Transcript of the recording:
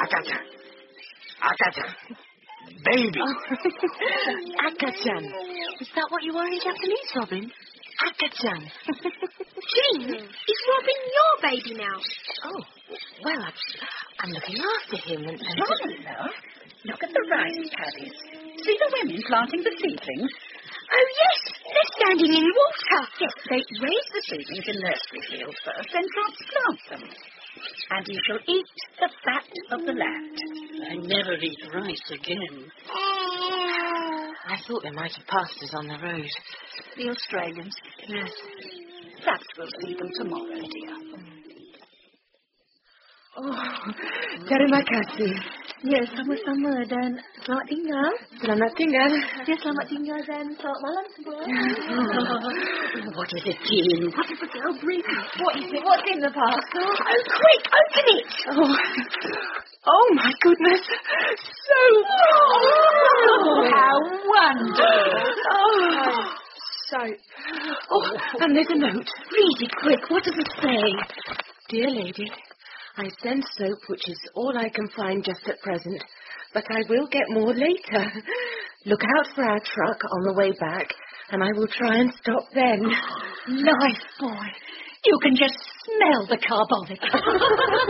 Akacha. Akacha. Baby. Akachan. Is that what you are in Japanese, Robin? Akachan. Jean, is Robin your baby now? Oh, well, I'm looking after him and... Robin, love. Look at the rice paddies. See the women planting the seedlings? Oh, yes, they're standing in water. Yes, they raise the seedlings in nursery fields first, then transplant them. And you shall eat the fat of the land. I never eat rice again. I thought they might have passed us on the road. The Australians. Yes. Perhaps we'll see them tomorrow, dear. Oh, terima kasih. Ya, sama-sama dan selamat tinggal. Selamat tinggal. Ya, selamat tinggal dan selamat malam semua. What is it, Jean? What did the girl bring? What is it? What's in the parcel? Oh, quick, open it. Oh, my goodness. So... Oh, how wonderful. Soap. Oh, and there's a note. Read it quick. What does it say? Dear lady, I send soap, which is all I can find just at present, but I will get more later. Look out for our truck on the way back, and I will try and stop then. Nice boy. You can just smell the carbolic.